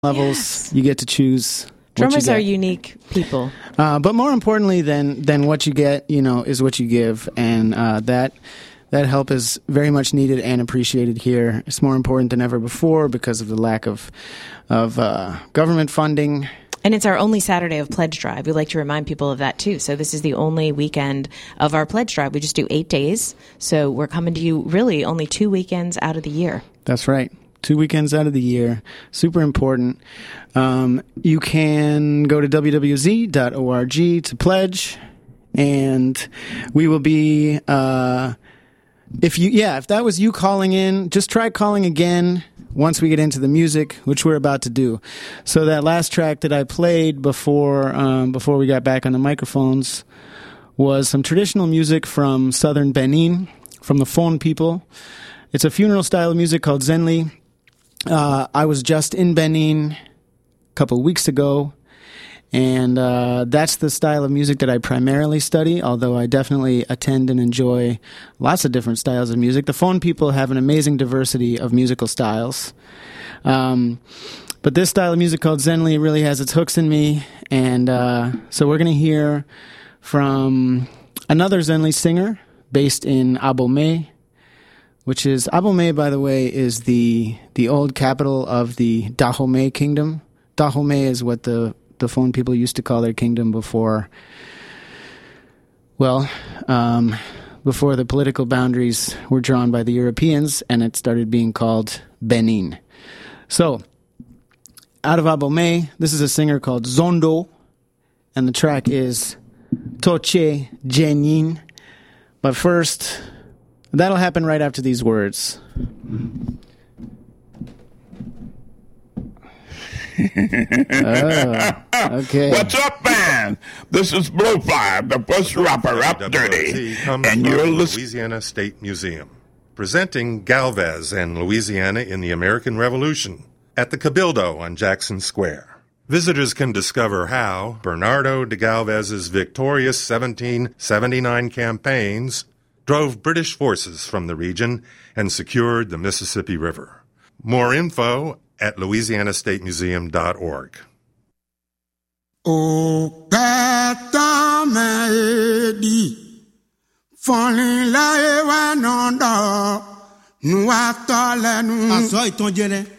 levels. You get to choose. Drummers are unique people. But more importantly than what you get, is what you give. And that help is very much needed and appreciated here. It's more important than ever before because of the lack of government funding. And it's our only Saturday of pledge drive. We like to remind people of that, too. So this is the only weekend of our pledge drive. We just do 8 days. So we're coming to you really only 2 weekends out of the year. That's right. 2 weekends out of the year. Super important. You can go to wwz.org to pledge. And we will be, if that was you calling in, just try calling again once we get into the music, which we're about to do. So that last track that I played before we got back on the microphones was some traditional music from southern Benin, from the Fon people. It's a funeral style of music called Zenli. I was just in Benin a couple of weeks ago, and that's the style of music that I primarily study, although I definitely attend and enjoy lots of different styles of music. The Fon people have an amazing diversity of musical styles. But this style of music called Zenli really has its hooks in me, and so we're going to hear from another Zenli singer based in Abomey, which is, Abomey, by the way, is the old capital of the Dahomey kingdom. Dahomey is what the Fon people used to call their kingdom before the political boundaries were drawn by the Europeans, and it started being called Benin. So, out of Abomey, this is a singer called Zondo, and the track is Toche Jenin. But first, that'll happen right after these words. Okay. What's up, man? This is Blowfly, the first rapper up dirty, and you're listening Louisiana State Museum, presenting Galvez and Louisiana in the American Revolution at the Cabildo on Jackson Square. Visitors can discover how Bernardo de Galvez's victorious 1779 campaigns drove British forces from the region and secured the Mississippi River. More info at louisianastatemuseum.org. O kata medi falling la ewa nondo nu atole nu aso itonjere